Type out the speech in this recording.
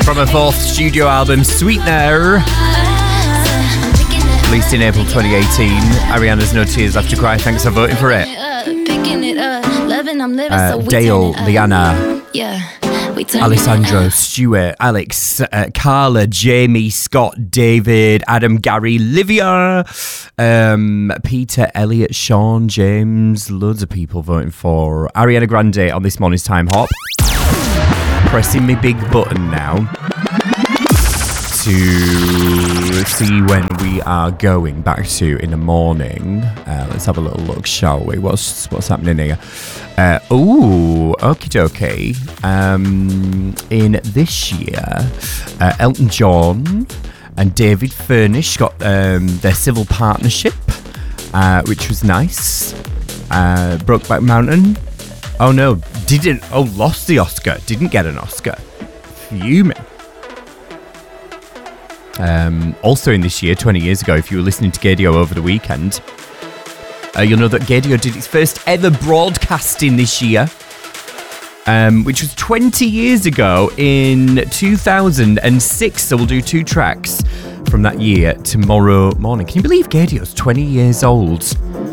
from her fourth studio album, Sweetener, released in April 2018. Ariana's No Tears Left to Cry. Thanks for voting for it. Dale, Liana, Alessandro, Stuart, Alex, Carla, Jamie, Scott, David, Adam, Gary, Livia, Peter, Elliot, Sean, James, loads of people voting for Ariana Grande on this morning's Time Hop. Pressing my big button now to see when we are going back to in the morning. Let's have a little look, shall we? What's happening here? Okie dokie. In this year, Elton John and David Furnish got their civil partnership, which was nice. Brokeback Mountain. Oh no, lost the Oscar. Didn't get an Oscar. Fuming. Also in this year, 20 years ago, if you were listening to Gaydio over the weekend, you'll know that Gaydio did its first ever broadcasting this year, which was 20 years ago in 2006. So we'll do 2 tracks from that year tomorrow morning. Can you believe Gaydio's 20 years old?